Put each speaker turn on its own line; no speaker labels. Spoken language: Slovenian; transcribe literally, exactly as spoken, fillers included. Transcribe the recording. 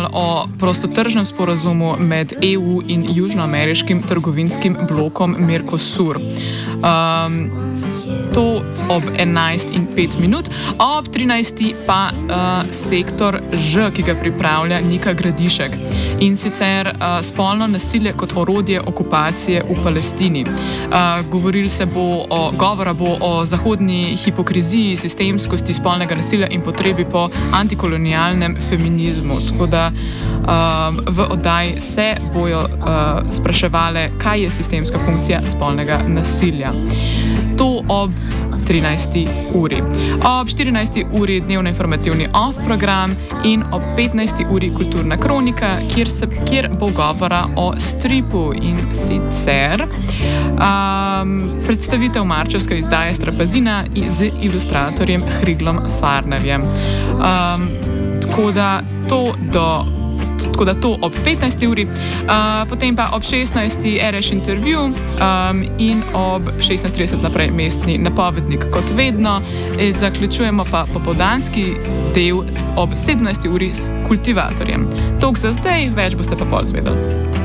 poslušali o prostotržnem sporazumu med E U in južnoameriškim trgovinskim blokom Mercosur. Um, to ob enajst in pet minut, ob trinajsti pa uh, sektor Ž, ki ga pripravlja Nika Gradišek. In sicer uh, spolno nasilje kot orodje okupacije v Palestini. Uh, govoril se bo o, govora bo o zahodni hipokriziji, sistemskosti spolnega nasilja in potrebi po antikolonialnem feminizmu. Tako da uh, v oddaji se bojo uh, spraševale, kaj je sistemska funkcija spolnega nasilja. To ob trinajsti uri. Ob štirinajsti uri dnevno informativni off program in ob petnajsti uri kulturna kronika, kjer, se, kjer bo govora o stripu in sicer um, predstavitev marčevske izdaje Strapazina z ilustratorjem Hriglom Farnerjem. Um, tako da to do Tako da to ob petnajsti uri, uh, potem pa ob šestnajsti Ereš intervju um, in ob šestnajst trideset naprej mestni napovednik kot vedno. E, zaključujemo pa popoldanski del ob sedemnajsti uri s kultivatorjem. Tok za zdaj, več boste pa pol zvedeli.